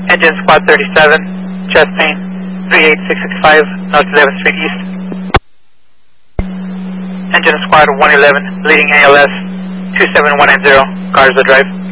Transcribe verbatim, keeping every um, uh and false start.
Engine Squad thirty-seven, chest pain, three eight six six five, North eleventh Street East. Engine Squad one eleven, leading A L S, two seven one nine zero, Garza Drive.